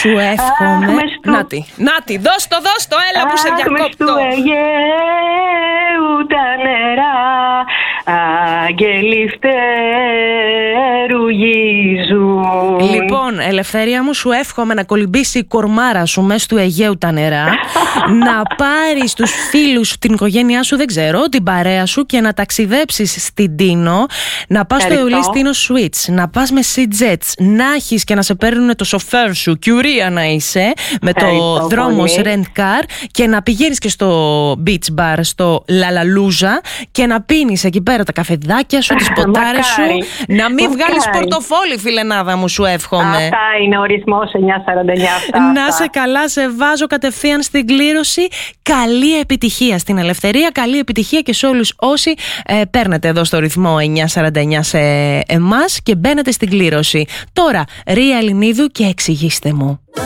Σου εύχομαι. Νάτι, δώσ' το, έλα που σε διακόπτω. Του Αιγαίου τα νερά, άγγελοι φτερουγίζουν. Λοιπόν, Ελευθερία μου, σου εύχομαι να κολυμπήσει η κορμάρα σου μέσα του Αιγαίου τα νερά, να πάρεις τους φίλους, την οικογένειά σου, δεν ξέρω, την παρέα σου και να ταξιδέψεις στην Τίνο, να πας στο Εολί Τίνο Suites, να πας με Sea Jets, να έχεις και να σε παίρνουν το σοφέρ σου, κιουρία να είσαι, με το δρόμος Rent Car, και να πηγαίνεις και στο beach bar, στο Λαλαλούζα, και να πίνεις εκεί πέρα τα καφεδάκια σου, τις ποτάρες σου, να μην βγάλεις πορτοφόλι, φιλενάδα μου, σου εύχομαι. Αυτά είναι ορισμός 949. Να σε καλά, σε βάζω κατευθείαν στην κλήρωση. Καλή επιτυχία στην Ελευθερία, καλή επιτυχία και σε όλους όσοι παίρνετε εδώ στο ρυθμό 949 σε εμάς και μπαίνετε στην κλήρωση. Τώρα, Ρία Ελληνίδου και εξηγήστε μου.